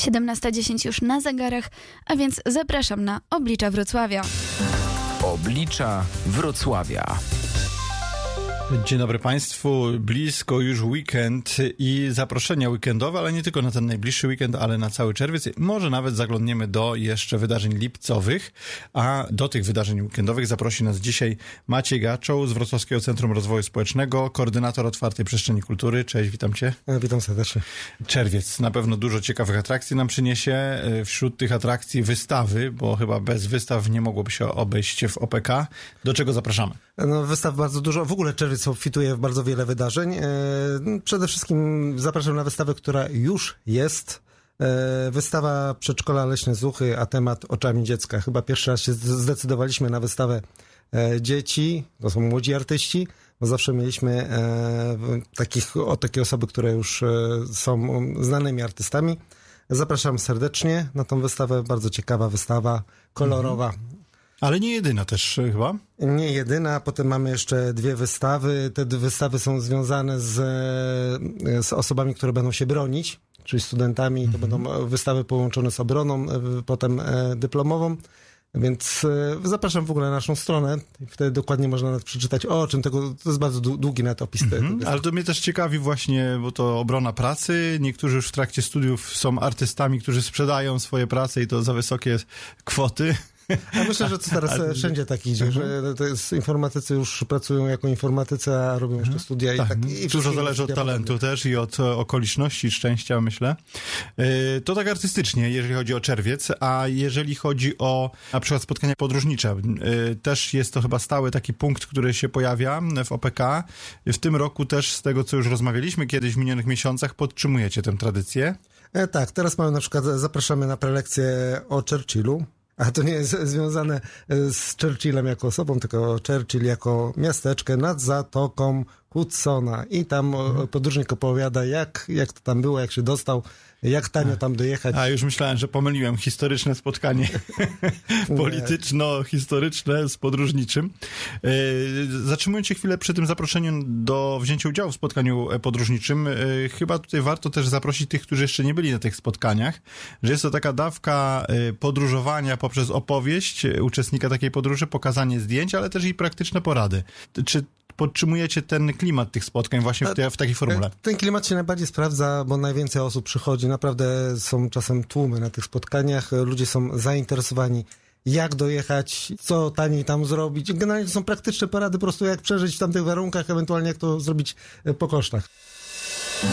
17:10 już na zegarach, a więc zapraszam na Oblicza Wrocławia. Oblicza Wrocławia. Dzień dobry Państwu, blisko już weekend i zaproszenia weekendowe, ale nie tylko na ten najbliższy weekend, ale na cały czerwiec. Może nawet zaglądniemy do jeszcze wydarzeń lipcowych, a do tych wydarzeń weekendowych zaprosi nas dzisiaj Maciej Gaczoł z Wrocławskiego Centrum Rozwoju Społecznego, koordynator Otwartej Przestrzeni Kultury. Cześć, witam Cię. Witam serdecznie. Czerwiec na pewno dużo ciekawych atrakcji nam przyniesie. Wśród tych atrakcji wystawy, bo chyba bez wystaw nie mogłoby się obejść w OPK. Do czego zapraszamy? No, wystaw bardzo dużo. W ogóle czerwiec obfituje w bardzo wiele wydarzeń. Przede wszystkim zapraszam na wystawę, która już jest. Wystawa Przedszkola Leśne Zuchy, a temat oczami dziecka. Chyba pierwszy raz się zdecydowaliśmy na wystawę dzieci. To są młodzi artyści, bo zawsze mieliśmy takie osoby, które już są znanymi artystami. Zapraszam serdecznie na tą wystawę. Bardzo ciekawa wystawa, kolorowa. Ale nie jedyna też chyba? Nie jedyna, potem mamy jeszcze dwie wystawy. Te wystawy są związane z osobami, które będą się bronić, czyli studentami. To będą wystawy połączone z obroną, potem dyplomową. Więc zapraszam w ogóle na naszą stronę. Wtedy dokładnie można nawet przeczytać o czym tego. To jest bardzo długi nawet opis. Ale to mnie też ciekawi właśnie, bo to obrona pracy. Niektórzy już w trakcie studiów są artystami, którzy sprzedają swoje prace i to za wysokie kwoty. Ja myślę, że to teraz wszędzie tak idzie, że to jest, informatycy już pracują jako informatycy, a robią jeszcze studia. Tak, i dużo zależy od talentu też i od okoliczności, szczęścia, myślę. To tak artystycznie, jeżeli chodzi o czerwiec, a jeżeli chodzi o na przykład spotkania podróżnicze, też jest to chyba stały taki punkt, który się pojawia w OPK. W tym roku też z tego, co już rozmawialiśmy kiedyś w minionych miesiącach, podtrzymujecie tę tradycję? Tak, teraz mamy na przykład, zapraszamy na prelekcję o Churchillu. A to nie jest związane z Churchillem jako osobą, tylko Churchill jako miasteczkę nad Zatoką Hudsona. I tam podróżnik opowiada, jak to tam było, jak się dostał, jak tanio tam dojechać. A już myślałem, że pomyliłem historyczne spotkanie polityczno-historyczne z podróżniczym. Zatrzymując się chwilę przy tym zaproszeniu do wzięcia udziału w spotkaniu podróżniczym, chyba tutaj warto też zaprosić tych, którzy jeszcze nie byli na tych spotkaniach, że jest to taka dawka podróżowania poprzez opowieść uczestnika takiej podróży, pokazanie zdjęć, ale też i praktyczne porady. Czy podtrzymujecie ten klimat tych spotkań właśnie w takiej formule? Ten klimat się najbardziej sprawdza, bo najwięcej osób przychodzi. Naprawdę są czasem tłumy na tych spotkaniach. Ludzie są zainteresowani, jak dojechać, co taniej tam zrobić. Generalnie to są praktyczne porady, po prostu jak przeżyć w tamtych warunkach, ewentualnie jak to zrobić po kosztach.